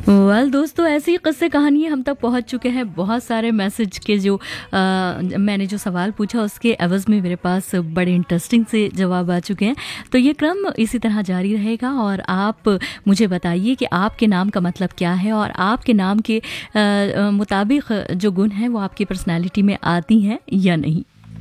दोस्तों, ऐसी किस्से कहानियाँ हम तक पहुँच चुके हैं। बहुत सारे मैसेज के जो मैंने जो सवाल पूछा उसके एवज़ में मेरे पास बड़े इंटरेस्टिंग से जवाब आ चुके हैं। तो ये क्रम इसी तरह जारी रहेगा और आप मुझे बताइए कि आपके नाम का मतलब क्या है और आपके नाम के मुताबिक जो गुण हैं वो आपकी पर्सनैलिटी में आती हैं या नहीं।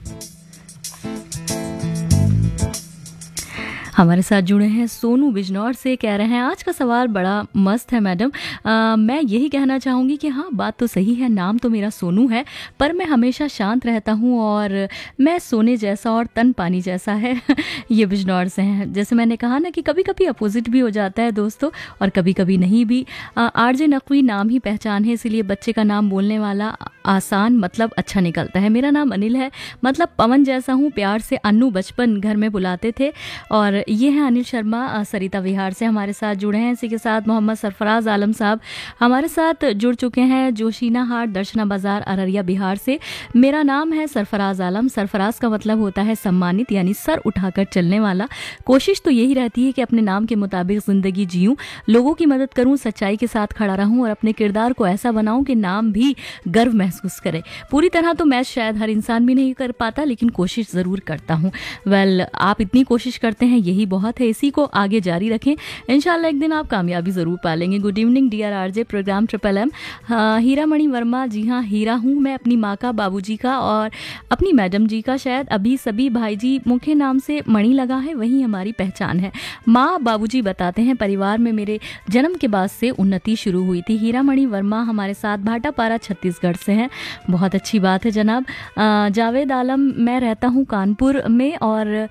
हमारे साथ जुड़े हैं सोनू बिजनौर से। कह रहे हैं आज का सवाल बड़ा मस्त है मैडम। मैं यही कहना चाहूँगी कि हाँ, बात तो सही है, नाम तो मेरा सोनू है पर मैं हमेशा शांत रहता हूँ और मैं सोने जैसा और तन पानी जैसा है। ये बिजनौर से हैं। जैसे मैंने कहा ना कि कभी कभी अपोजिट भी हो जाता है दोस्तों और कभी कभी नहीं भी। आरजे नकवी नाम ही पहचान है, इसीलिए बच्चे का नाम बोलने वाला आसान मतलब अच्छा निकलता है। मेरा नाम अनिल है, मतलब पवन जैसा हूँ। प्यार से अन्नू बचपन घर में बुलाते थे। और ये हैं अनिल शर्मा सरिता विहार से हमारे साथ जुड़े हैं। इसी के साथ मोहम्मद सरफराज आलम साहब हमारे साथ जुड़ चुके हैं जोशीना हाट दर्शना बाजार अररिया बिहार से। मेरा नाम है सरफराज आलम। सरफराज का मतलब होता है सम्मानित, यानी सर उठाकर चलने वाला। कोशिश तो यही रहती है कि अपने नाम के मुताबिक ज़िंदगी जीऊँ, लोगों की मदद करूँ, सच्चाई के साथ खड़ा रहूँ और अपने किरदार को ऐसा बनाऊँ कि नाम भी गर्व महसूस करे। पूरी तरह तो मैं शायद हर इंसान भी नहीं कर पाता, लेकिन कोशिश ज़रूर करता हूँ। आप इतनी कोशिश करते हैं, यही बहुत है। इसी को आगे जारी रखें, इंशाल्लाह एक दिन आप कामयाबी ज़रूर पालेंगे। Good evening dear RJ, programme triple M. हीरा मणि वर्मा, जी हाँ हीरा हूँ मैं, अपनी माँ का, बाबूजी का और अपनी मैडम जी का। शायद अभी सभी भाई जी मुख्य नाम से मणि लगा है, वही हमारी पहचान है। माँ बाबूजी बताते हैं परिवार में मेरे जन्म के बाद से उन्नति शुरू हुई थी। हीरा मणि वर्मा हमारे साथ भाटापारा छत्तीसगढ़ से हैं। बहुत अच्छी बात है जनाब। जावेद आलम, मैं रहता हूँ कानपुर में और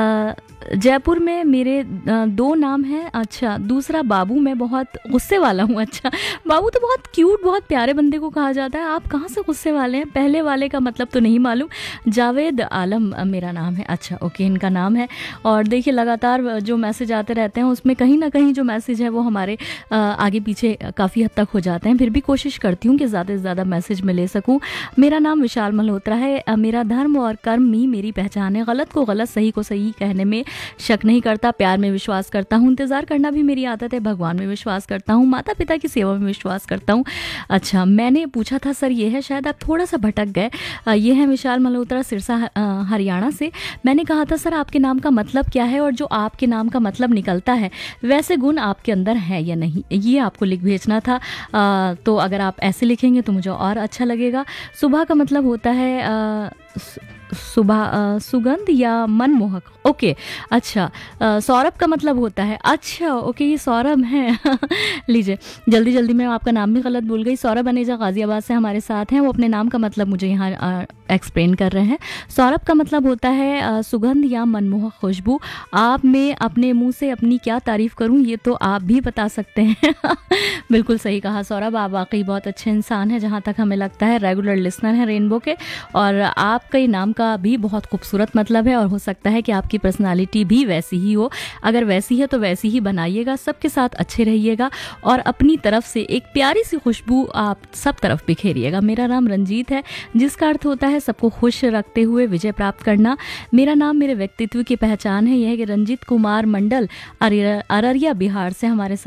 जयपुर में। मेरे दो नाम हैं। अच्छा, दूसरा बाबू, मैं बहुत गुस्से वाला हूँ। अच्छा, बाबू तो बहुत क्यूट, बहुत प्यारे बंदे को कहा जाता है। आप कहाँ से गुस्से वाले हैं? पहले वाले का मतलब तो नहीं मालूम। जावेद आलम मेरा नाम है। अच्छा ओके, इनका नाम है। और देखिए लगातार जो मैसेज आते रहते हैं उसमें कहीं ना कहीं जो मैसेज है वो हमारे आगे पीछे काफ़ी हद तक हो जाते हैं। फिर भी कोशिश करती हूँ कि ज़्यादा से ज़्यादा मैसेज में ले सकूँ। मेरा नाम विशाल मल्होत्रा है। मेरा धर्म और कर्म ही मेरी पहचान है। गलत को गलत, सही को सही कहने में शक नहीं करता। प्यार में विश्वास करता हूँ, इंतज़ार करना भी मेरी आदत है। भगवान में विश्वास करता हूँ, माता पिता की सेवा में विश्वास करता हूँ। अच्छा, मैंने पूछा था सर ये है, शायद आप थोड़ा सा भटक गए। ये है विशाल मल्होत्रा सिरसा हरियाणा से। मैंने कहा था सर आपके नाम का मतलब क्या है और जो आपके नाम का मतलब निकलता है वैसे गुण आपके अंदर है या नहीं, ये आपको लिख भेजना था। तो अगर आप ऐसे लिखेंगे तो मुझे और अच्छा लगेगा। सुबह का मतलब होता है सुबह सुगंध या मनमोहक। ओके, अच्छा। सौरभ का मतलब होता है, अच्छा ओके ये सौरभ है। लीजिए, जल्दी जल्दी मैं आपका नाम भी गलत भूल गई। सौरभ अनेजा गाजियाबाद से हमारे साथ हैं। वो अपने नाम का मतलब मुझे यहाँ एक्सप्लेन कर रहे हैं। सौरभ का मतलब होता है सुगंध या मनमोहक खुशबू। आप मैं अपने मुंह से अपनी क्या तारीफ़ करूं, ये तो आप भी बता सकते हैं। बिल्कुल सही कहा सौरभ, आप वाकई बहुत अच्छे इंसान हैं, जहाँ तक हमें लगता है। रेगुलर लिसनर हैं रेनबो के और आपके नाम का भी बहुत खूबसूरत मतलब है और हो सकता है कि आपकी पर्सनालिटी भी वैसी ही हो। अगर वैसी है तो वैसी ही बनाइएगा, सबके साथ अच्छे रहिएगा और अपनी तरफ से एक प्यारी सी खुशबू आप सब तरफ बिखेरिएगा। मेरा नाम रंजीत है, जिसका अर्थ होता है सबको खुश रखते हुए विजय प्राप्त करना। मेरा नाम मेरे व्यक्तित्व की पहचान है। यह है कि रंजीत कुमार मंडल अररिया बिहार से हमारे साथ